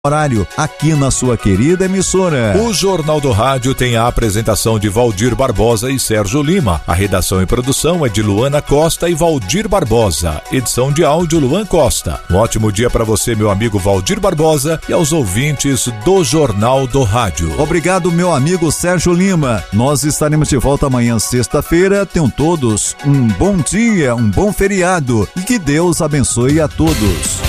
horário, aqui na sua querida emissora. O Jornal do Rádio tem a apresentação de Valdir Barbosa e Sérgio Lima. A redação e produção é de Luana Costa e Valdir Barbosa. Edição de áudio Luan Costa. Um ótimo dia para você, meu amigo Valdir Barbosa, e aos ouvintes do Jornal do Rádio. Obrigado, meu amigo Sérgio Lima. Nós estaremos de volta amanhã, sexta-feira. Tenham todos um bom dia, um bom feriado e que Deus abençoe a todos.